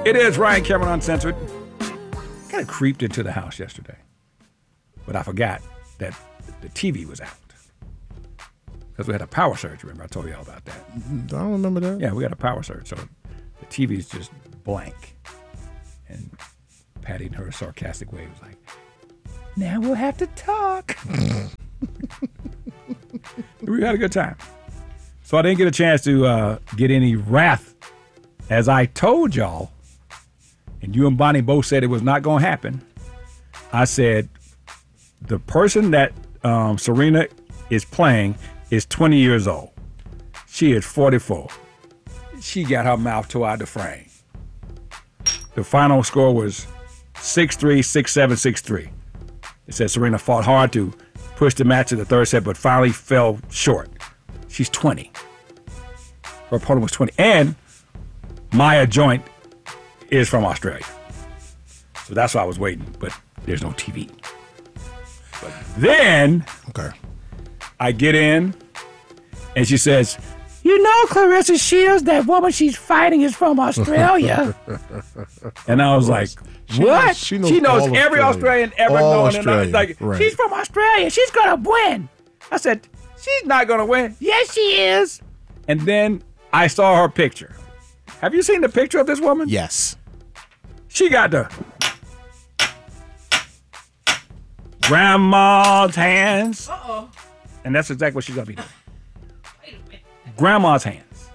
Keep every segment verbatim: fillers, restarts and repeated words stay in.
It is Ryan Cameron Uncensored. Kind of creeped into the house yesterday, but I forgot that the T V was out because we had a power surge. Remember, I told you all about that. I don't remember that. Yeah, we had a power surge, so the T V's just blank. And Patty, in her sarcastic way, was like, "Now we'll have to talk." We had a good time. So I didn't get a chance to uh, get any wrath, as I told y'all, and you and Bonnie both said it was not going to happen. I said the person that um, Serena is playing is twenty years old. She is forty-four. She got her mouth tore out the frame. The final score was six three, six seven, six three. It said Serena fought hard to push the match to the third set, but finally fell short. She's twenty. Her opponent was twenty. And Maya Joint is from Australia. So that's why I was waiting, but there's no T V. But then Okay. I get in, and she says, "You know, Clarissa Shields, that woman she's fighting is from Australia." And I was like, what? knows- she knows all every Australian. Australian ever All known. And I was Australian, like, right. she's from Australia. She's going to win. I said, she's not going to win. Yes, she is. And then I saw her picture. Have you seen the picture of this woman? Yes. She got the grandma's hands. Uh-oh. And that's exactly what she's going to be doing. Grandma's hands.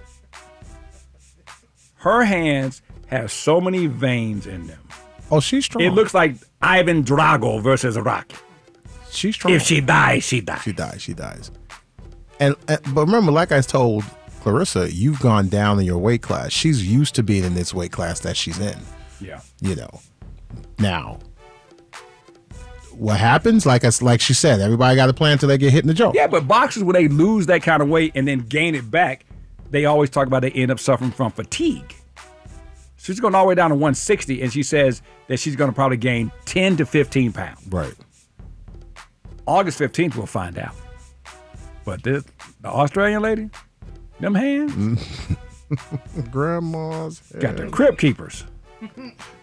Her hands have so many veins in them. Oh, she's strong. It looks like Ivan Drago versus Rocky. she's strong. If she dies, she dies. She dies. She dies. And, and but remember, like I told Clarissa, you've gone down in your weight class. She's used to being in this weight class that she's in. Yeah. You know. Now, what happens? Like I, like she said, everybody got a plan until they get hit in the jaw. Yeah, but boxers, when they lose that kind of weight and then gain it back, they always talk about they end up suffering from fatigue. She's going all the way down to one sixty, and she says that she's going to probably gain ten to fifteen pounds. Right. August fifteenth, we'll find out. But this, the Australian lady, them hands, Grandma's got the head. crib keepers.